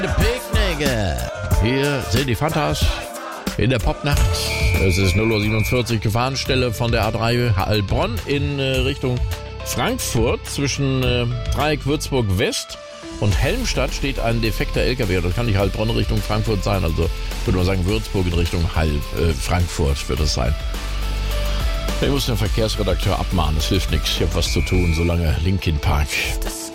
Picknick. Hier sind die Fantas in der Popnacht. Es ist 0:47 Uhr, Gefahrenstelle von der A3 Heilbronn in Richtung Frankfurt. Zwischen Dreieck Würzburg West und Helmstadt steht ein defekter LKW. Das kann nicht Heilbronn Richtung Frankfurt sein. Also würde man sagen Würzburg in Richtung Frankfurt wird es sein. Ich muss den Verkehrsredakteur abmahnen. Das hilft nichts. Ich habe was zu tun, solange Linkin Park